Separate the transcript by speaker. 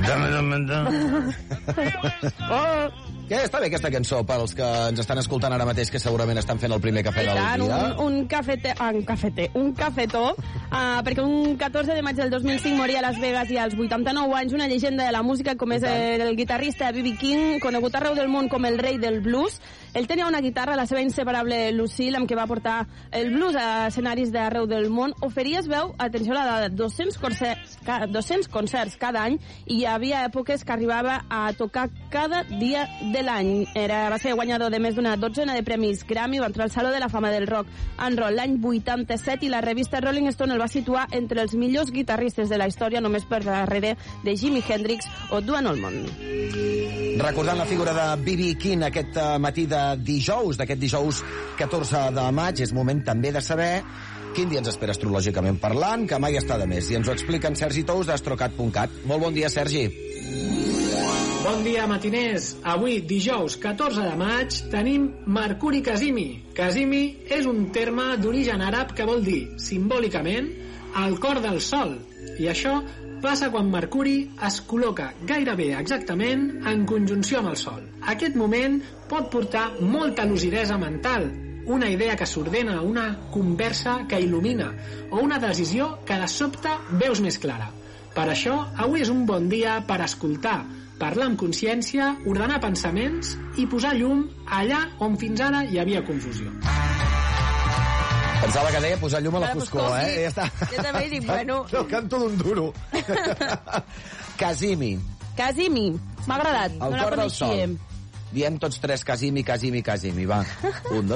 Speaker 1: Oh!
Speaker 2: Ja està bé aquesta cançó pels que ens estan escoltant ara mateix, que segurament estan fent el primer cafè del dia.
Speaker 1: Un cafetó, perquè un 14 de maig del 2005 moria a Las Vegas i als 89 anys una llegenda de la música com és el guitarrista B.B. King, conegut arreu del món com el rei del blues. Ell tenia una guitarra, la seva inseparable Lucille, amb què va portar el blues a escenaris d'arreu del món. Oferia, es veu, atenció a la dada, 200 concerts cada any, i hi havia èpoques que arribava a tocar cada dia de l'any. Va ser guanyador de més d'una dotzena de premis Grammy, va entrar al Saló de la Fama del Rock and Roll l'any 87 i la revista Rolling Stone el va situar entre els millors guitarristes de la història, només per darrere de Jimi Hendrix o Duane Allman.
Speaker 2: Recordant la figura de B.B. King aquest matí d'aquest dijous 14 de maig, és moment també de saber quin dia ens espera astrològicament parlant, que mai està de més. I ens ho explica en Sergi Tous d'Astrocat.cat. Molt bon dia, Sergi.
Speaker 3: Bon dia, matiners. Avui, dijous 14 de maig, tenim Mercuri Casimi. Casimi és un terme d'origen àrab que vol dir, simbòlicament, el cor del sol. I això passa quan Mercuri es col·loca gairebé exactament en conjunció amb el sol. Aquest moment pot portar molta lucidesa mental, una idea que s'ordena, una conversa que il·lumina, o una decisió que de sobte veus més clara. Per això, avui és un bon dia per escoltar, parlar amb consciència, ordenar pensaments i posar llum allà on fins ara hi havia confusió.
Speaker 2: Pensava que deia posar llum a la foscor,
Speaker 1: sí.
Speaker 2: Ja està.
Speaker 1: Jo també dic, bueno...
Speaker 2: El canto d'un duro. Casimi.
Speaker 1: Casimi, m'ha agradat.
Speaker 2: El cor del sol. Diem tots tres Casimi, Casimi, Casimi, va. 1, 2...